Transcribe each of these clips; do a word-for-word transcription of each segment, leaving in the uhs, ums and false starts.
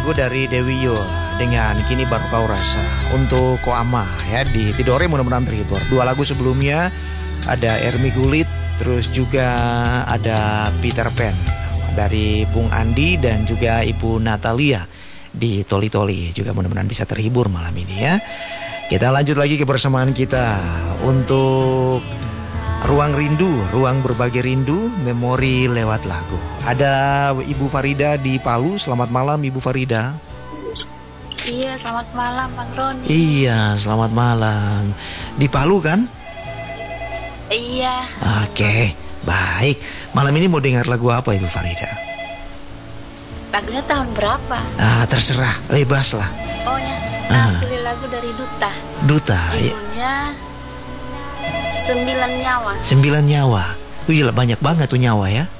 lagu dari Dewi Yul dengan Kini Baru Kau Rasa untuk Koama ya di Tidore, mudah-mudahan terhibur. Dua lagu sebelumnya ada Ermi Gulit, terus juga ada Peter Pan dari Bung Andi dan juga Ibu Natalia di Toli Toli, juga mudah-mudahan bisa terhibur malam ini ya. Kita lanjut lagi kebersamaan kita untuk Ruang Rindu, ruang berbagi rindu, memori lewat lagu. Ada Ibu Farida di Palu. Selamat malam Ibu Farida. Iya, selamat malam Bang Roni. Iya, selamat malam. Di Palu kan? Iya. Oke, baik. Malam ini mau dengar lagu apa Ibu Farida? Lagunya tahun berapa? Ah, terserah, bebas lah. Oh ya, Ah. pilih lagu dari Duta. Duta, ya. Judulnya Sembilan Nyawa. Sembilan Nyawa. Wih, banyak banget tuh nyawa ya.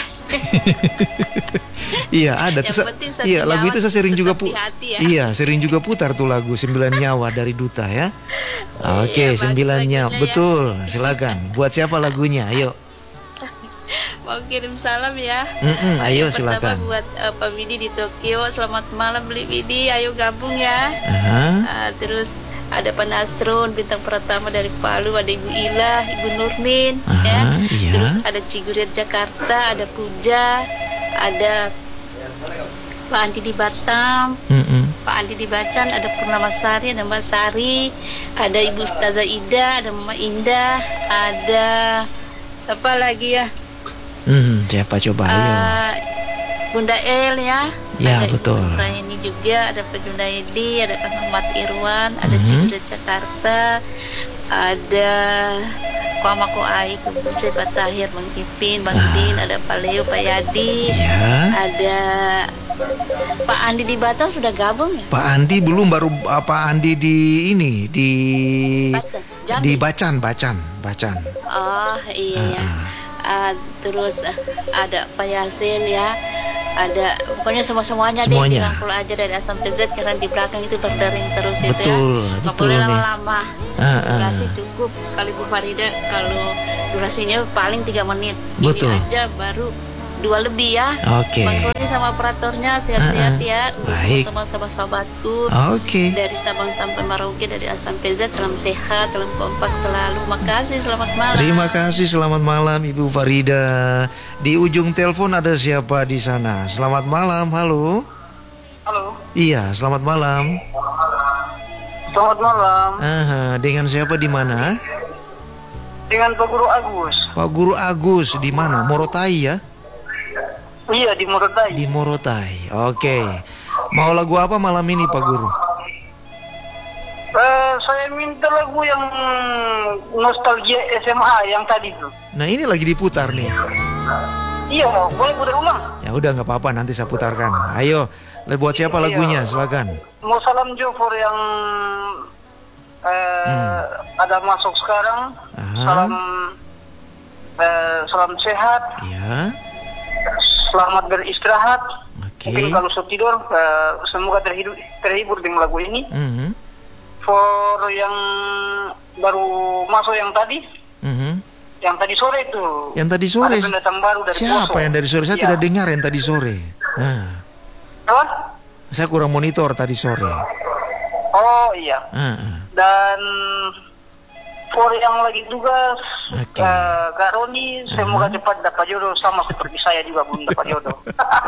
Iya, ada tuh. Yang penting satu Iya, lagu nyawa itu saya sering juga tetap pu- di hati ya. Iya, sering juga putar tuh lagu Sembilan Nyawa dari Duta ya. Oke, Iya, Sembilan bagus Nyawa. lagunya ya. Betul, silakan. Buat siapa lagunya? Ayo. Mau kirim salam ya. Mm-mm, ayo Yang silakan. pertama buat uh, Pak Widi di Tokyo. Selamat malam Beli Widi, ayo gabung ya. Aha. Uh, terus ada Pak Nasrun, bintang pertama dari Palu, ada Ibu Ilah, Ibu Nurmin, Aha, ya. iya. Terus ada Cigurit Jakarta, ada Puja, ada Pak Andi di Batam, Mm-mm. Pak Andi di Bacan, ada Purnama Sari, ada Mbak Sari, ada Ibu Ustazah Ida, ada Mama Indah, ada siapa lagi ya? Hmm, siapa coba ayo. Uh, Bunda El ya. Ya, ada betul. Ibu ini juga, ada Pak Junaidi, ada Kang Muhammad Irwan, ada Mhm. Cigurit Jakarta, ada Koama Koai, Kubuce, Pak Tahir, Bang Ipin, Bang Ah. Din, ada Pak Leo, Pak Yadi, Ya. ada Pak Andi di Batam sudah gabung ya? Pak Andi belum, baru apa Andi di ini di Batam, Jambi. di Bacan, Bacan, Bacan. Oh iya ya. Ah, terus ah, ada Pak Yasin ya, ada pokoknya semua semuanya deh, Semuanya. dirangkul aja dari A sampai Z, karena di belakang itu berdering terus itu Betul, ya. Nggak betul boleh nih. lama-lama. Ah, ah. Durasi cukup. Kalau Ibu Farida kalau durasinya paling tiga menit. Betul. Ini aja baru dua lebih ya. Oke. Bang Roni sama operatornya sehat-sehat Ah, ah. ya. Untuk Baik. sama sahabat-sahabatku. Oke. Dari Sabang sampai Merauke, dari A sampai Z, salam sehat, salam kompak selalu. Makasih, selamat malam. Terima kasih, selamat malam Ibu Farida. Di ujung telepon ada siapa di sana? Selamat malam, halo. Halo, Iya, selamat malam. selamat malam. Aha, dengan siapa di mana? Dengan Pak Guru Agus. Pak Guru Agus di mana? Morotai ya? Iya, di Morotai. Di Morotai. Oke. Mau lagu apa malam ini Pak Guru? Eh, saya minta lagu yang nostalgia S M A yang tadi tuh. Nah, ini lagi diputar nih. Iya, boleh boleh ulang. Ya udah, nggak apa-apa, nanti saya putarkan. Ayo, buat siapa lagunya? Silakan. Mau salam Jofor yang eh, Hmm. ada masuk sekarang. Aha. Salam eh, salam sehat. Ya. Selamat beristirahat. Oke. Mungkin kalau sudah tidur, eh, semoga terhibur, terhibur dengan lagu ini. Mhm. For yang baru masuk yang tadi, Mhm. yang tadi sore itu. Yang tadi sore. Ada pendatang baru dari Siapa Poso. yang dari sore? Saya Iya. tidak dengar yang tadi sore. Nah, Apa? saya kurang monitor tadi sore. Oh iya. Ah, ah. Dan for yang lagi tugas, Oke. eh, Kak Roni, semoga cepat dapat jodoh sama seperti saya juga belum dapat jodoh.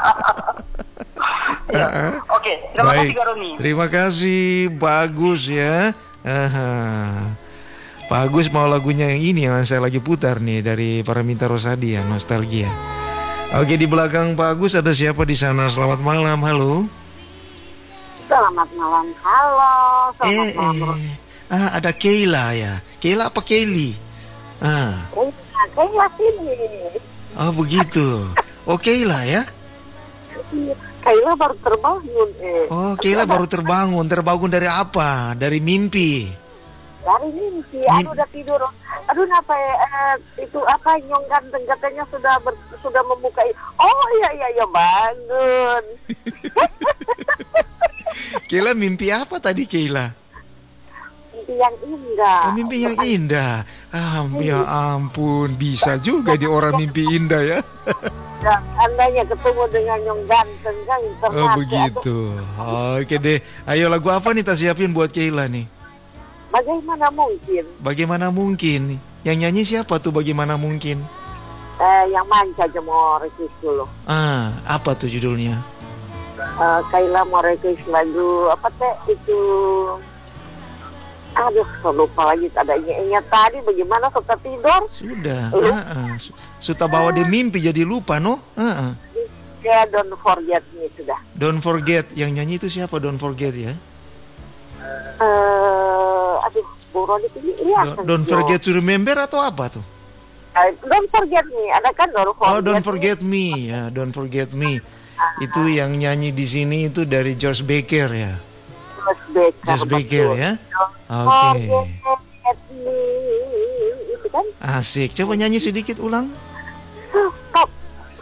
Ya. Ah, ah. Oke, terima Baik. kasih Kak Roni. Terima kasih, bagus ya. Aha. Pak Agus mau lagunya yang ini yang saya lagi putar nih dari Paraminta Rosadi ya, nostalgia. Oke, di belakang Pak Agus ada siapa di sana? Selamat malam, halo. Selamat malam, halo. Selamat Eh, malam. eh. Ah, ada Keila ya. Keila apa Kelly? Ah, Eh, Kayla sini. oh begitu. Oh Keila ya. Kayla baru terbangun. Eh. Oh Keila baru terbangun. Terbangun dari apa? Dari mimpi. Dari mimpi. Aduh udah tidur. Aduh kenapa eh, itu apa Nyong ganteng katanya sudah ber, sudah membuka. Oh iya iya iya bangun. Keila mimpi apa tadi Keila? Mimpi yang indah. Oh, mimpi yang indah. Ah, ya ampun, bisa juga di orang mimpi indah ya. Dan andanya ketemu dengan yang ganteng kan Oh ternyata. begitu. Oke deh. Ayo lagu apa nih tak siapin buat Keila nih? Bagaimana mungkin? Bagaimana mungkin? Yang nyanyi siapa tuh bagaimana mungkin? Eh, yang manca aja mau request dulu. Ah, apa tuh judulnya? Eh, Kaila mau request lagu apa teh itu? Aduh, saya lupa lagi adanya ingat tadi bagaimana suka tidur. Sudah. Ah, ah. Su- Suta bawa di mimpi jadi lupa no? Ah, ah. Ya, don't forget me sudah. Don't forget. Yang nyanyi itu siapa? Don't forget ya. Eh, aduh, buron itu iya. Don't, don't forget to remember atau apa tuh? Eh, don't forget me, ada kan don't forget. Oh, don't forget me. Ya, don't forget me. Itu yang nyanyi di sini itu dari George Baker ya. George Baker. George Baker betul. ya. Don't Oke. forget me, itu kan? Asik. Coba nyanyi sedikit ulang. Stop.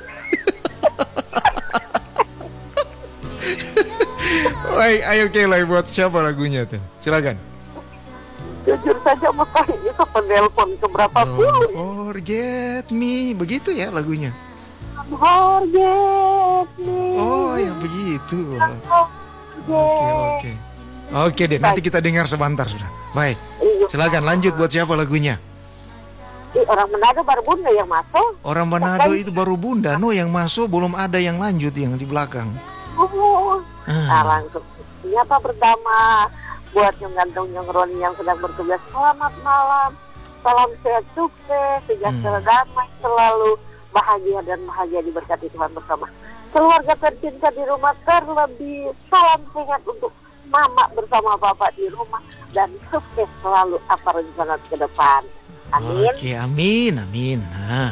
Baik, ayo Keila buat siapa lagunya tuh? Silakan. Jujur saja makanya itu penelpon ke berapa Don't puluh. forget me. Begitu ya lagunya. Don't forget me. Oh, ya begitu. Don't Oke, forget. oke. Oke deh, nanti kita dengar sebentar sudah. Baik. Iya. Silakan lanjut buat siapa lagunya? Ih, orang Manado baru bunda yang masuk. Orang Manado itu baru Bunda, no yang masuk belum ada yang lanjut yang di belakang. Oh, Ah. nah langsung. Siapa pertama buat yang gantung yang Roni yang sedang bertugas. Selamat malam, salam sehat sukses, sejahtera Hmm. damai selalu, bahagia dan bahagia diberkati Tuhan bersama. Keluarga tercinta di rumah terlebih, salam sehat untuk mama bersama bapak di rumah dan sukses selalu apa rencana ke depan. Amin. Oke, amin, amin. Nah.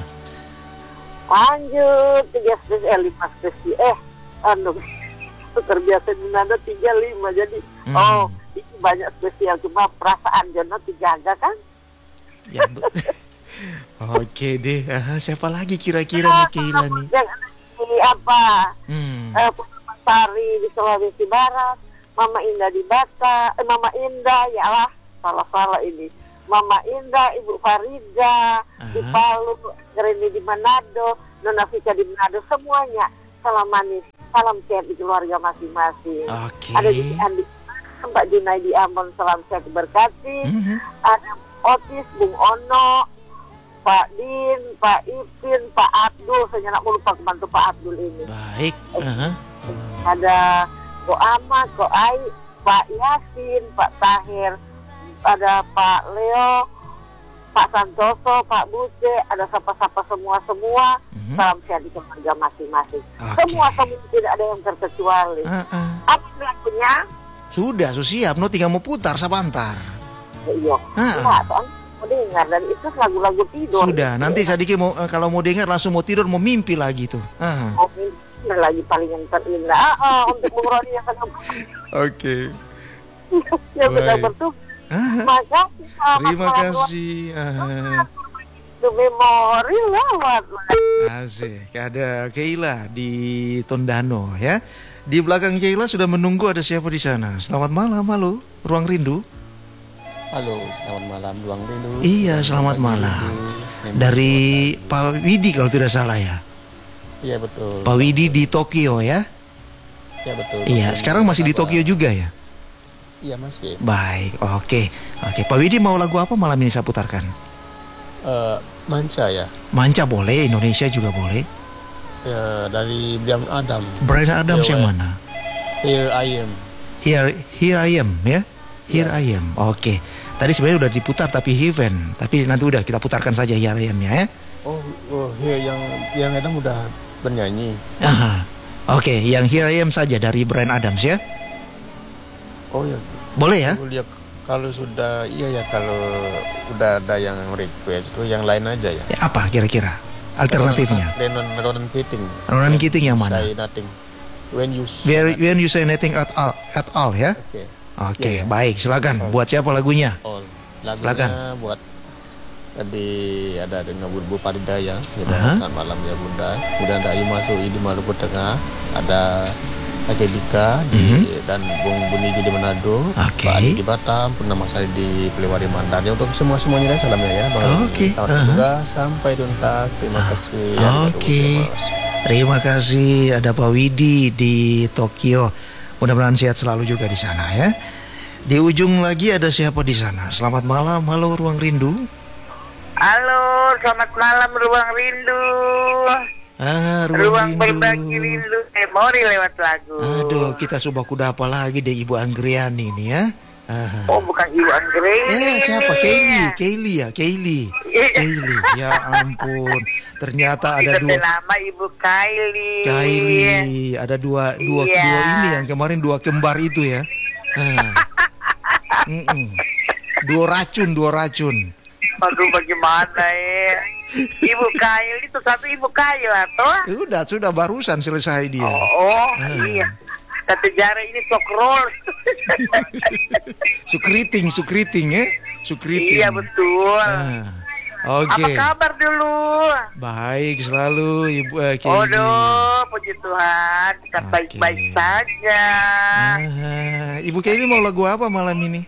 Lanjut tiga spesial, eh lima spesial, eh anu terbiasa di Manado tiga lima jadi Hmm. oh ini banyak spesial cuma perasaan Jono dijaga kan. Ya, be- Oke deh. Ah, siapa lagi kira-kira nih Keila nih? Jangan ini apa Hmm. eh, Putri Sari di Sulawesi Barat, Mama Indah di Bata, eh, Mama Indah ya lah salah-salah ini. Mama Indah, Ibu Farida di Aha. Palu, Reni di Manado, Nona Vika di Manado, semuanya salam manis, salam sehat di keluarga masing-masing. Oke. Ada di Andi, Mbak Junai di Ambon, salam sehat berkati. Mhm. Ada Otis, Bung Ono, Pak Din, Pak Ipin, Pak Abdul, saya nak lupa bantu Pak Abdul ini. Baik. Aha. Ada Ko Ahmad, Ko Ai, Pak Yasin, Pak Tahir, ada Pak Leo, Pak Santoso, Pak Buce, ada sapa-sapa semua-semua. Mhm. Salam sehat di keluarga masing-masing. Oke. Semua semua tidak ada yang terkecuali. Ah, ah. Apa lagunya? Sudah, sudah siap. No tinggal mau putar sebentar. Iya. Ah. Enggak, soalnya mau dengar dan itu lagu-lagu tidur. Sudah, nanti Sadiki mau eh, kalau mau dengar langsung mau tidur mau mimpi lagi tuh. Ah. Oh, ini lagi paling yang terindah. Ah, ah, untuk Bung Roni yang sedang Oke. yang sedang Baik. bertugas. Ah, Makasih. selamat terima malam, kasih. Ah. Itu memori lewat. Asik, ada Keila di Tondano ya. Di belakang Keila sudah menunggu ada siapa di sana. Selamat malam, halo, Ruang Rindu. Halo, selamat malam Ruang Rindu. Iya, selamat malam. Dari Pak Widi kalau tidak salah ya. Iya betul. Pak Widi di Tokyo ya. Iya betul. Iya, sekarang masih di Tokyo juga ya. Iya masih. Baik, oke. Oke, Pak Widi mau lagu apa malam ini saya putarkan? Eh, Manca ya. Manca boleh, Indonesia juga boleh. Ya, dari Brian Adam. Brian Adams Iya, yang Wak. mana? Here I am. Here, here I am ya. Here I am. Oke. Tadi sebenarnya udah diputar tapi Heaven. Tapi nanti udah kita putarkan saja Here I am ya. Oh, oh here yang yang Adam udah bernyanyi. Aha. Oke, yang Here I am saja dari Brian Adams ya. Oh ya. Boleh ya? Kalau dia- kalau sudah iya ya kalau udah ada yang request itu yang lain aja ya. Ya, apa kira-kira alternatifnya? Lennon Ronan Keating. Ronan Keating yang mana? Say nothing. When you say When, nothing. when you say nothing at all, at all ya. Oke. Oke, Iya, iya. baik. Silakan. Oh. Buat siapa lagunya? Oh, lagunya Silakan. buat tadi ada dengan Bu Farida ya. Jadi Aha. selamat malam ya Bunda. Kemudian ada Ayu masuk di Maluku Tengah. Ada Ajay Dika di Mhm. dan Bung Bunigi di Manado, Oke. Pak Adi di Batam, Purnama Sari di Pelewari Mandar. Ya, untuk semua semuanya dan salamnya ya, Bang. Oke, Selamat aha. juga sampai tuntas. Terima kasih. Ya, Oke. Mas. Terima kasih. Ada Pak Widi di Tokyo. Mudah-mudahan sehat selalu juga di sana ya. Di ujung lagi ada siapa di sana? Selamat malam. Halo Ruang Rindu. Halo, selamat malam Ruang Rindu. Ah, Ruang, Ruang Rindu. berbagi rindu memori lewat lagu. Aduh, kita coba kuda apa lagi deh Ibu Anggriani ini ya. Aha. Oh, bukan Ibu Anggreni. Eh, siapa? Kaylee, Kaylee ya, Kaylee. Kaylee, ya ampun. Ternyata ada Kita dua nama Ibu Kylie. Kaylee, ada dua dua Iya. dua ini yang kemarin dua kembar itu ya. Ah. Mm-mm. Dua racun, dua racun. Aduh, bagaimana ya? Ibu Kylie itu satu Ibu Kyla toh? Udah, sudah barusan selesai dia. Oh, Ah. iya. Kata Jara ini sok roll. Sukriting, sukriting ya. Sukriting. Iya betul. Ah. Apa Oke. kabar dulu? Baik selalu Ibu eh, Kaylee. Aduh, puji Tuhan, kita Oke. baik-baik saja. Ah, Ibu Kaylee mau lagu apa malam ini?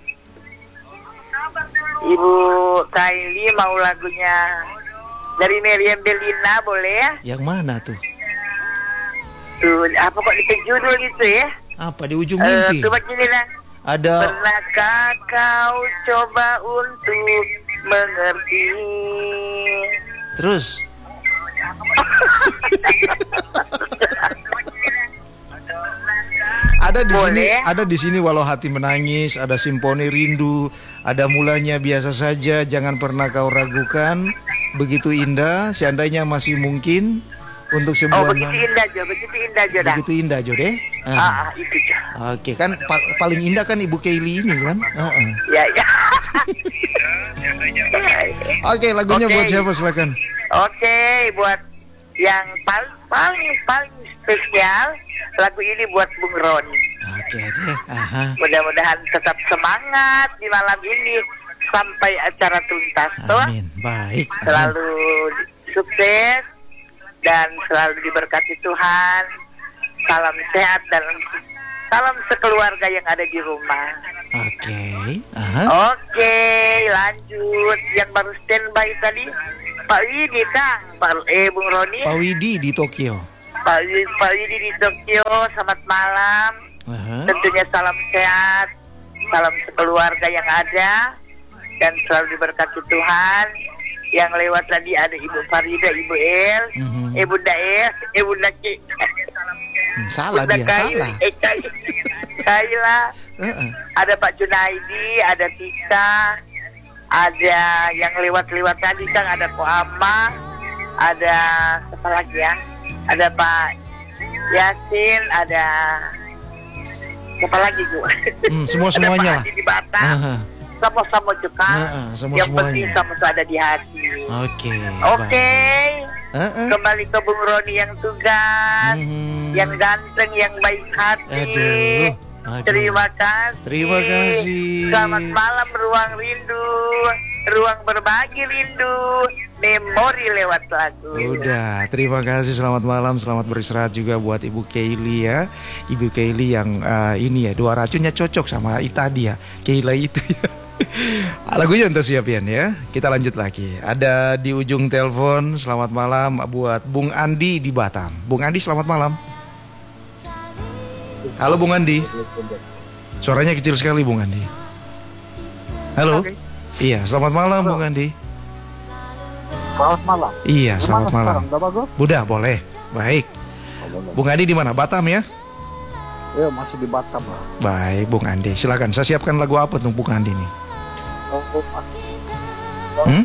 Ibu Kylie mau lagunya dari Meriam Bellina boleh ya? Yang mana tuh? Tuh, apa kok di judul gitu ya? Apa di ujung Eh, mimpi? coba gini lah. Ada Pernahkah kau coba untuk mengerti? terus. Ada di sini, Boleh. ada di sini walau hati menangis, ada simfoni rindu, ada mulanya biasa saja, jangan pernah kau ragukan, begitu indah, seandainya masih mungkin untuk Oh, sebuah begitu nam- indah Jo, begitu indah Jo dah. begitu indah Jode. Ah, Ah. ah, itu Jo. Oke kan pa- paling indah kan Ibu Kaylee ini kan. Ah, ah. Ya, ya. Oke lagunya Oke. buat siapa silakan. Oke, buat yang paling paling paling spesial lagu ini buat Bung Roni. Oke deh. Aha. Mudah-mudahan tetap semangat di malam ini sampai acara tuntas toh. Amin. Baik. Amin. Selalu sukses dan selalu diberkati Tuhan. Salam sehat dan salam sekeluarga yang ada di rumah. Oke. Aha. Oke, lanjut. Yang baru standby tadi Pak Widi Kang, Pak eh Bung Roni, Pak Widi di Tokyo. Pak Widi, Pak Widi di Tokyo. Selamat malam. Aha. Tentunya salam sehat, salam sekeluarga yang ada dan selalu diberkati Tuhan. Yang lewat tadi ada Ibu Farida, Ibu El, Mhm. Ibu Dael, Ibu Daki, Hmm, salah Bunda dia, Kaila, salah. eh, Kaila, Kaila. Heeh. Ada Pak Junaidi, ada Tika, ada yang lewat-lewat tadi Kang, ada Ko Ama, ada siapa lagi ya? Ada Pak Yasin, ada siapa lagi Bu? Hmm, semua-semuanya Ada lah. Pak Haji di Batam, Aha. sama-sama juga. Heeh, semua Yang penting semuanya. sama-sama ada di hati. Oke. Oke, baik. Heeh. kembali ke Bung Roni yang tugas, Mhm. yang ganteng, yang baik hati. Aduh. Aduh. Terima kasih. Terima kasih. Selamat malam Ruang Rindu, ruang berbagi rindu, memori lewat lagu. Udah, terima kasih. Selamat malam, selamat beristirahat juga buat Ibu Kaylee ya. Ibu Kaylee yang eh, ini ya, dua racunnya cocok sama tadi ya, Kayla itu ya. Lagunya entah siapin ya. Kita lanjut lagi. Ada di ujung telepon. Selamat malam buat Bung Andi di Batam. Bung Andi, selamat malam. Halo Bung Andi. Suaranya kecil sekali Bung Andi. Halo. Iya, selamat malam Bung Andi. Selamat malam. Iya, selamat malam. Udah bagus? Udah, boleh. Baik. Bung Andi di mana? Batam ya? Ya masih di Batam lah. Baik, Bung Andi. Silakan. Saya siapkan lagu apa untuk Bung Andi nih? Oh, masih. Hmm?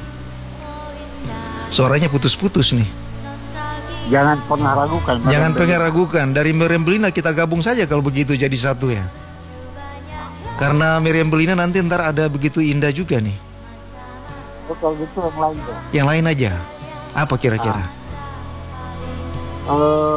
Suaranya putus-putus nih. Jangan pernah ragukan. Jangan pengen ragukan. Dari Meriam Bellina kita gabung saja kalau begitu jadi satu ya. Karena Meriam Bellina nanti ntar ada begitu indah juga nih. Oh, kalau gitu yang lain tuh. Yang lain aja. Apa kira-kira? Eh,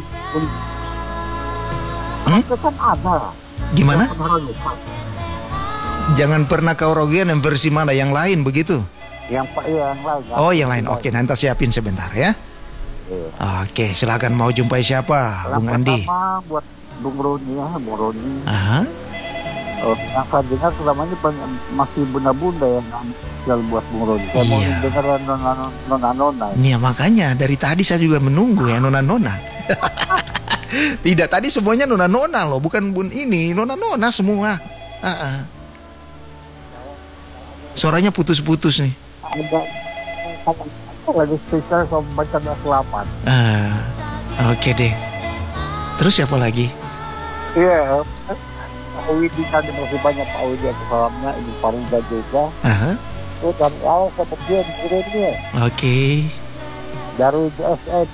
Hmm? itu kan ada. Gimana? Jangan pernah ragukan. Jangan pernah kau ragukan yang versi mana? Yang lain begitu? Yang pak ya, yang lain. Oh, yang lain. Oke, nanti siapin sebentar ya. Iya. Oke, silakan mau jumpai siapa, Yang Bung Andi? pertama buat Bung Roni ya, Bung Roni. Aha. Oh, yang saya dengar selama ini banyak, masih bunda-bunda yang spesial buat Bung Roni. Saya mau Iya. dengar nona- nona-nona. Nih makanya dari tadi saya juga menunggu ya nona-nona. Tidak, tadi semuanya nona-nona loh, bukan bun ini, nona-nona semua. Ah, ah. Suaranya putus-putus nih. Ada lagi spesial sama baca doa selamat. Ah, oke deh. Terus siapa lagi? Iya, Pak Widi tadi masih banyak Pak Widi yang salamnya, Ibu Farida juga. Aha. Oh, dan awal seperti yang kirimnya Oke. dari J S N.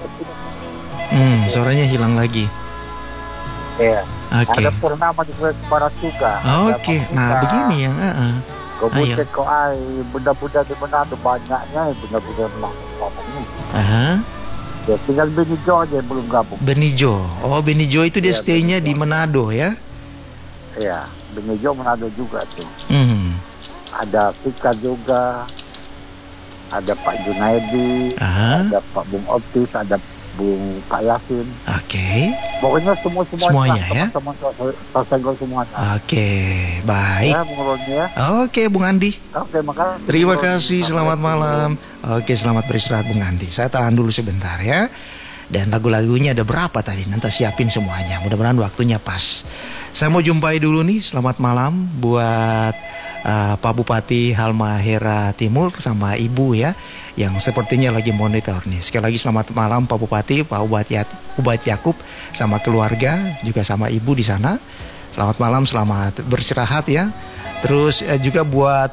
Hmm, suaranya hilang lagi. Iya. Oke. Ada Purnama di Sulawesi Barat juga. Oke. Nah, begini yang ah, ah. Kemudian kok ay benda-benda di Manado banyaknya, benda-benda Manado ini. Aha. Ya tinggal Benijo aja yang belum gabung. Benijo. Oh, Benijo itu dia Iya, stay-nya Benijo. di Manado ya? Iya, Benijo Manado juga tuh. Hmm. Ada Pika juga, ada Pak Junaidi, Aha. ada Pak Bung Optis, ada Bung Pak Yasin. Oke. Pokoknya semua semuanya, Semuanya, ya? teman-teman saya senggol semuanya. Oke, baik. Ya, Bung Roni ya. Oke, Bung Andi. Oke, makasih. Terima Bung Roni. kasih, selamat malam. Oke, selamat beristirahat Bung Andi. Saya tahan dulu sebentar ya. Dan lagu-lagunya ada berapa tadi? Nanti siapin semuanya. Mudah-mudahan waktunya pas. Saya mau jumpai dulu nih. Selamat malam buat uh, Pak Bupati Halmahera Timur sama Ibu ya, yang sepertinya lagi monitor nih. Sekali lagi selamat malam Pak Bupati, Pak Ubat Ubat Yakub sama keluarga, juga sama Ibu di sana. Selamat malam, selamat beristirahat ya. Terus eh, juga buat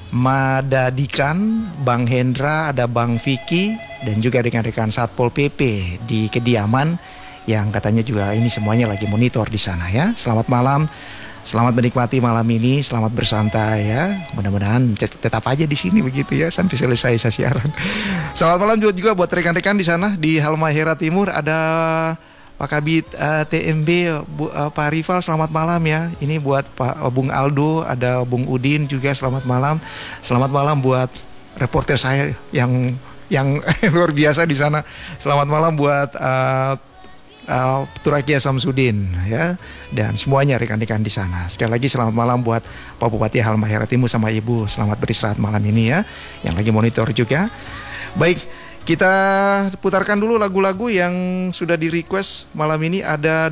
Madadikan, Bang Hendra, ada Bang Vicky, dan juga rekan-rekan Satpol P P di kediaman yang katanya juga ini semuanya lagi monitor di sana ya. Selamat malam, selamat menikmati malam ini, selamat bersantai ya. Mudah-mudahan tetap aja di sini begitu ya sampai selesai saya siaran. Selamat malam juga, juga buat rekan-rekan di sana di Halmahera Timur, ada Pak Kabit uh, T M B, Bu, uh, Pak Rival, selamat malam ya. Ini buat Pak uh, Bung Aldo, ada Bung Udin juga, selamat malam. Selamat malam buat reporter saya yang yang luar biasa di sana. Selamat malam buat uh, uh, Turakia Samsudin ya, dan semuanya rekan-rekan di sana. Sekali lagi selamat malam buat Pak Bupati Halmahera Timur sama Ibu. Selamat beristirahat malam ini ya, yang lagi monitor juga. Baik, kita putarkan dulu lagu-lagu yang sudah di request malam ini. Ada